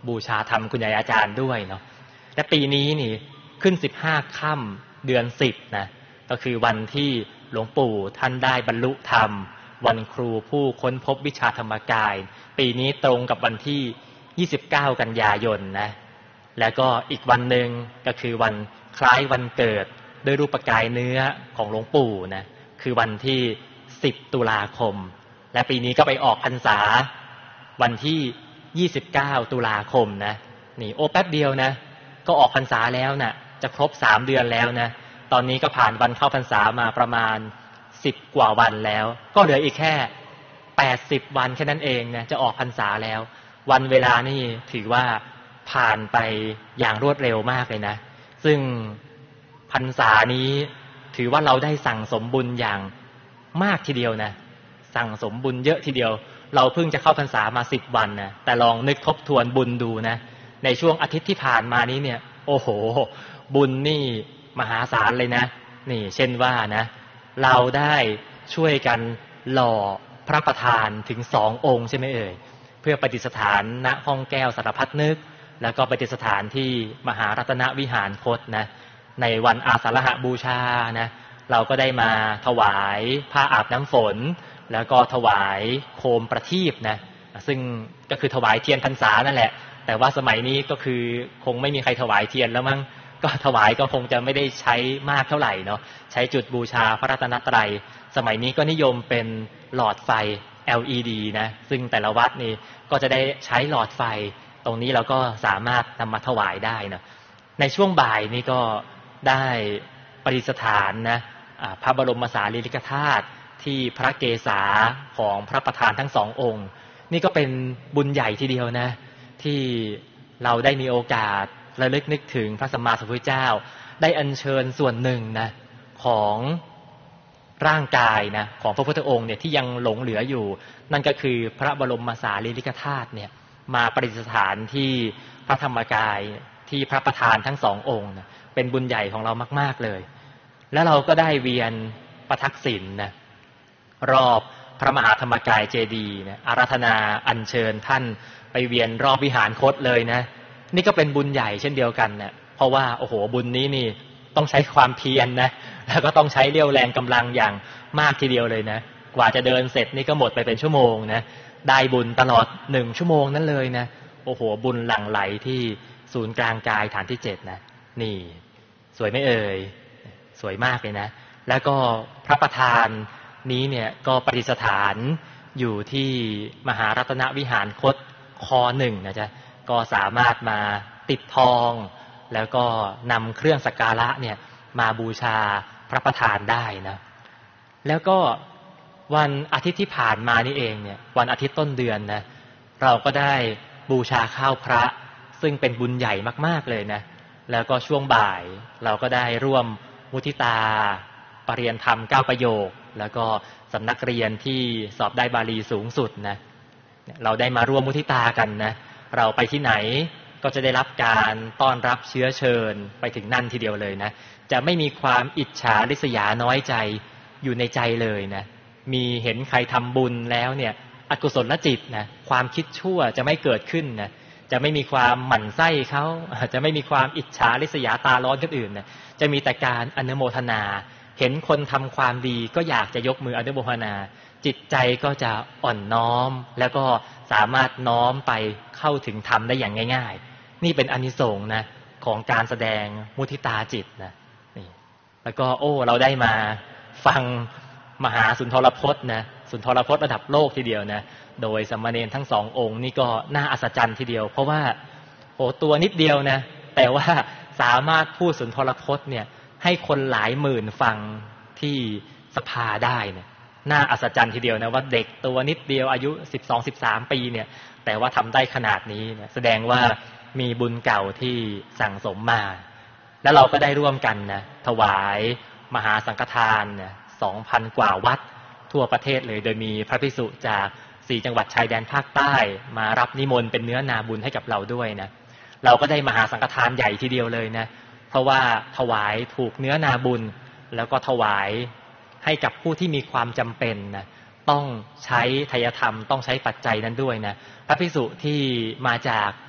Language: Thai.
บูชาธรรมคุณยายอาจารย์ด้วยเนาะและปีนี้นี่ขึ้น15 ค่ำเดือน10นะก็คือวันที่หลวงปู่ท่านได้บรรลุธรรมวันครูผู้ค้นพบวิชาธรรมกายปีนี้ตรงกับวันที่29 กันยายนนะแล้วก็อีกวันหนึ่งก็คือวันคล้ายวันเกิดด้วยรูปกายเนื้อของหลวงปู่นะคือวันที่10 ตุลาคมและปีนี้ก็ไปออกพรรษาวันที่29 ตุลาคมนะนี่แป๊บเดียวนะก็ออกพรรษาแล้วนะจะครบ3 เดือนแล้วนะตอนนี้ก็ผ่านวันเข้าพรรษามาประมาณ10 กว่าวันแล้วก็เหลืออีกแค่80 วันแค่นั้นเองนะจะออกพรรษาแล้ววันเวลานี่ถือว่าผ่านไปอย่างรวดเร็วมากเลยนะซึ่งพรรษานี้ถือว่าเราได้สั่งสมบุญอย่างมากทีเดียวนะสั่งสมบุญเยอะทีเดียวเราเพิ่งจะเข้าพรรษามา10 วันนะแต่ลองนึกทบทวนบุญดูนะในช่วงอาทิตย์ที่ผ่านมานี้เนี่ยโอ้โหบุญนี่มหาศาลเลยนะนี่เช่นว่านะเราได้ช่วยกันหล่อพระประธานถึง2 องค์ใช่ไหมเอ่ยเพื่อประดิษฐานณห้องแก้วสารพัดนึกแล้วก็ประดิษฐานที่มหารัตนวิหารคตนะในวันอาสาฬหบูชานะเราก็ได้มาถวายผ้าอาบน้ำฝนแล้วก็ถวายโคมประทีปนะซึ่งก็คือถวายเทียนพรรษานั่นแหละแต่ว่าสมัยนี้ก็คือคงไม่มีใครถวายเทียนแล้วมั้งก็ถวายก็คงจะไม่ได้ใช้มากเท่าไหร่เนาะใช้จุดบูชาพระรัตนตรัยสมัยนี้ก็นิยมเป็นหลอดไฟ LED นะซึ่งแต่ละวัดนี่ก็จะได้ใช้หลอดไฟตรงนี้เราก็สามารถนำมาถวายได้นะในช่วงบ่ายนี่ก็ได้ประดิษฐานนะพระบรมสารีริกธาตุที่พระเกศาของพระประธานทั้ง2 องค์นี่ก็เป็นบุญใหญ่ทีเดียวนะที่เราได้มีโอกาสระลึกนึกถึงพระสัมมาสัมพุทธเจ้าได้อัญเชิญส่วนหนึ่งนะของร่างกายนะของพระพุทธองค์เนี่ยที่ยังหลงเหลืออยู่นั่นก็คือพระบรมสารีริกธาตุเนี่ยมาประดิษฐานที่พระธรรมกายที่พระประธานทั้ง2 องค์นะเป็นบุญใหญ่ของเรามากๆเลยแล้วเราก็ได้เวียนประทักษิณนะรอบพระมหาธรรมกายเจดีย์นะอาราธนาอัญเชิญท่านไปเวียนรอบวิหารคตเลยนะนี่ก็เป็นบุญใหญ่เช่นเดียวกันนะเพราะว่าโอ้โหบุญนี้นี่ต้องใช้ความเพียรนะแล้วก็ต้องใช้เรี่ยวแรงกำลังอย่างมากทีเดียวเลยนะกว่าจะเดินเสร็จนี่ก็หมดไปเป็นชั่วโมงนะได้บุญตลอด1 ชั่วโมงนั้นเลยนะโอ้โหบุญหลั่งไหลที่ศูนย์กลางกายฐานที่7นะนี่สวยไหมเอ่ยสวยมากเลยนะแล้วก็พระประธานนี้เนี่ยก็ประดิษฐานอยู่ที่มหารัตนวิหารคตค.1นะจ๊ะก็สามารถมาติดทองแล้วก็นำเครื่องสักการะเนี่ยมาบูชาพระประธานได้นะแล้วก็วันอาทิตย์ที่ผ่านมานี่เองเนี่ยวันอาทิตย์ต้นเดือนนะเราก็ได้บูชาข้าวพระซึ่งเป็นบุญใหญ่มากๆเลยนะแล้วก็ช่วงบ่ายเราก็ได้ร่วมมุทิตาปรริยนธรรม9 ประโยคแล้วก็สำนักเรียนที่สอบได้บาลีสูงสุดนะเราได้มาร่วมมุทิตากันนะเราไปที่ไหนก็จะได้รับการต้อนรับเชื้อเชิญไปถึงนั่นทีเดียวเลยนะจะไม่มีความอิจฉาริษยาน้อยใจอยู่ในใจเลยนะมีเห็นใครทำบุญแล้วเนี่ยอกุศลจิตนะความคิดชั่วจะไม่เกิดขึ้นนะจะไม่มีความหมั่นไส้เขาจะไม่มีความอิจฉาริษยาตาร้อนคนอื่นนะจะมีแต่การอนุโมทนาเห็นคนทำความดีก็อยากจะยกมืออนุโมทนาจิตใจก็จะอ่อนน้อมแล้วก็สามารถน้อมไปเข้าถึงธรรมได้อย่างง่ายๆนี่เป็นอานิสงส์นะของการแสดงมุทิตาจิตนะนี่แล้วก็เราได้มาฟังมหาสุนทรพจน์นะสุนทรพจน์ระดับโลกทีเดียวนะโดยสามเณรทั้ง2 องค์นี่ก็น่าอัศจรรย์ทีเดียวเพราะว่าตัวนิดเดียวนะแต่ว่าสามารถพูดสุนทรพจน์เนี่ยให้คนหลายหมื่นฟังที่สภาได้เนี่ยน่าอัศจรรย์ทีเดียวนะว่าเด็กตัวนิดเดียวอายุ 12-13 ปีเนี่ยแต่ว่าทำได้ขนาดนี้เนี่ยแสดงว่ามีบุญเก่าที่สั่งสมมาแล้วเราก็ได้ร่วมกันนะถวายมหาสังฆทานเนี่ย 2,000 กว่าวัดทั่วประเทศเลยโดยมีพระภิกษุจาก4 จังหวัดชายแดนภาคใต้มารับนิมนต์เป็นเนื้อนาบุญให้กับเราด้วยนะเราก็ได้มหาสังฆทานใหญ่ทีเดียวเลยนะเพราะว่าถวายถูกเนื้อนาบุญแล้วก็ถวายให้กับผู้ที่มีความจำเป็นนะต้องใช้ไทยธรรมต้องใช้ปัจจัยนั้นด้วยนะพระภิกษุที่มาจาก